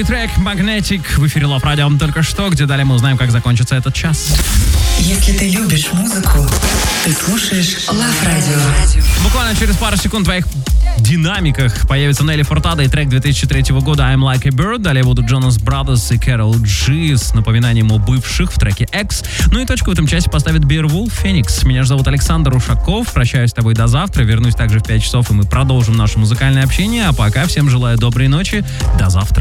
Отличный трек Magnetic в эфире Love Radio только что, где далее мы узнаем, как закончится этот час. Если ты любишь музыку, ты слушаешь Love Radio. Буквально через пару секунд в твоих динамиках появится Нелли Фуртадо и трек 2003 года I'm Like a Bird. Далее будут Jonas Brothers и Karol G с напоминанием о бывших в треке X. Ну и точку в этом часе поставит Beowulf Phoenix. Меня же зовут Александр Ушаков. Прощаюсь с тобой до завтра. Вернусь также в 5 часов, и мы продолжим наше музыкальное общение. А пока всем желаю доброй ночи. До завтра.